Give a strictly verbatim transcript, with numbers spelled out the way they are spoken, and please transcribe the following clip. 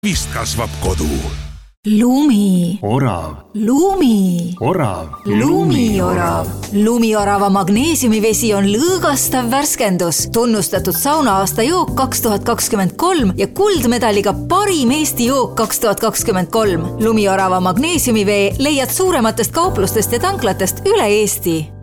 vist kasvab kodu. Lumi. Orav. Lumi. Orav. Lumiorav. Lumiorava magneesiumivesi on lõõgastav värskendus, tunnustatud saunaaasta jook kaks tuhat kakskümmend kolm ja kuldmedaliga parim Eesti jook kaks tuhat kakskümmend kolm. Lumiorava magneesiumivee leiad suurematest kauplustest ja tanklatest üle Eesti.